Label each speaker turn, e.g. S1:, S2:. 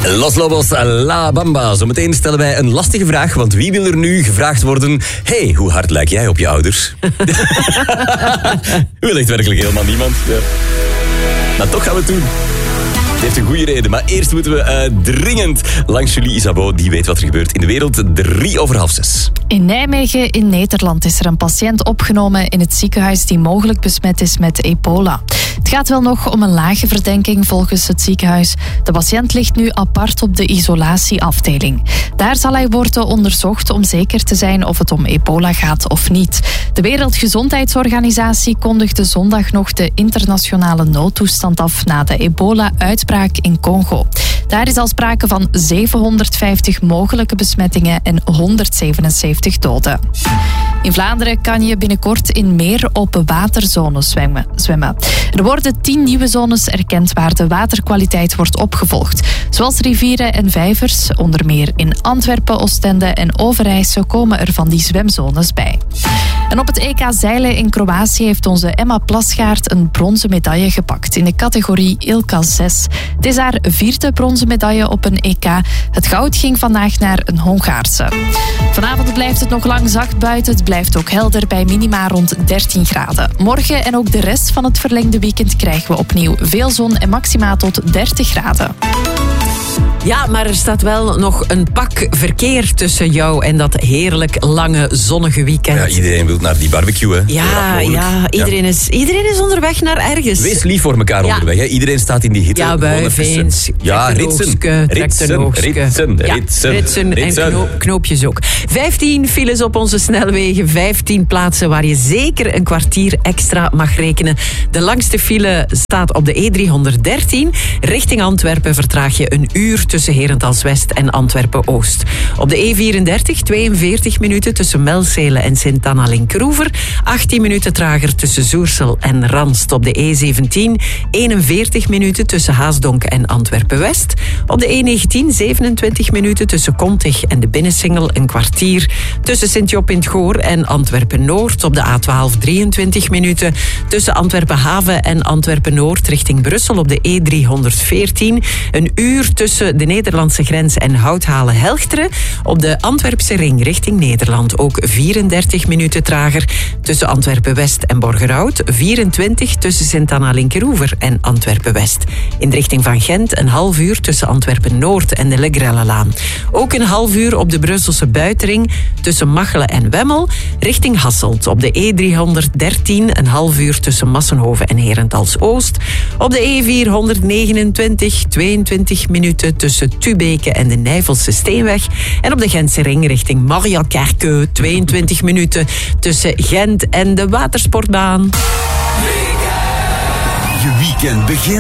S1: Los Lobos, La Bamba. Zometeen stellen wij een lastige vraag, want wie wil er nu gevraagd worden... Hey, hoe hard lijk jij op je ouders? Wil echt werkelijk helemaal niemand. Ja. Maar toch gaan we het doen. Het heeft een goede reden, maar eerst moeten we dringend langs Julie Isabeau. Die weet wat er gebeurt in de wereld. 5:03.
S2: In Nijmegen in Nederland is er een patiënt opgenomen in het ziekenhuis die mogelijk besmet is met ebola. Het gaat wel nog om een lage verdenking volgens het ziekenhuis. De patiënt ligt nu apart op de isolatieafdeling. Daar zal hij worden onderzocht om zeker te zijn of het om ebola gaat of niet. De Wereldgezondheidsorganisatie kondigde zondag nog de internationale noodtoestand af na de ebola-uitbraak in Congo. Daar is al sprake van 750 mogelijke besmettingen en 177 doden. In Vlaanderen kan je binnenkort in meer open waterzones zwemmen. Er worden 10 nieuwe zones erkend waar de waterkwaliteit wordt opgevolgd. Zoals rivieren en vijvers, onder meer in Antwerpen, Oostende en Overijssel komen er van die zwemzones bij. En op het EK zeilen in Kroatië heeft onze Emma Plasgaard een bronzen medaille gepakt in de categorie ILCA 6. Het is haar 4e bronzen medaille op een EK. Het goud ging vandaag naar een Hongaarse. Vanavond blijft het nog lang zacht buiten. Het blijft ook helder bij minima rond 13 graden. Morgen en ook de rest van het verlengde weekend krijgen we opnieuw veel zon en maxima tot 30 graden.
S3: Ja, maar er staat wel nog een pak verkeer tussen jou en dat heerlijk lange zonnige weekend.
S1: Ja, iedereen wil naar die barbecue, hè?
S3: Iedereen is onderweg naar ergens.
S1: Wees lief voor elkaar onderweg, hè? Iedereen staat in die hitte.
S3: Ja, Buivens.
S1: Ja, ritsen
S3: en knoopjes ook. 15 files op onze snelwegen, 15 plaatsen waar je zeker een kwartier extra mag rekenen. De langste file staat op de E313. Richting Antwerpen vertraag je een uur tussen Herentals-West en Antwerpen-Oost. Op de E34 42 minuten tussen Melzelen en Sint-Anna-Linkroever. 18 minuten trager tussen Zoersel en Ranst. Op de E17 41 minuten tussen Haasdonk en Antwerpen-West. Op de E19 27 minuten tussen Kontig en de Binnensingel. Een kwartier tussen Sint-Job-in-het-Goor en Antwerpen-Noord. Op de A12 23 minuten tussen Antwerpen-Haven en Antwerpen-Noord richting Brussel. Op de E314 een uur tussen de Nederlandse grens en Houthalen-Helchteren. Op de Antwerpse ring richting Nederland ook 34 minuten trager tussen Antwerpen-West en Borgerhout. 24 tussen Sint-Anna-Linkeroever en Antwerpen-West. In de richting van Gent een half uur tussen Antwerpen-Noord en de Legrellelaan. Ook een half uur op de Brusselse buitenring tussen Machelen en Wemmel richting Hasselt. Op de E313 een half uur tussen Massenhoven en Herentals-Oost. Op de E429 22 minuten tussen Tubeke en de Nijvelse Steenweg. En op de Gentse ring richting Mariakerke 22 minuten tussen Gent en de Watersportbaan.
S4: Je weekend begint.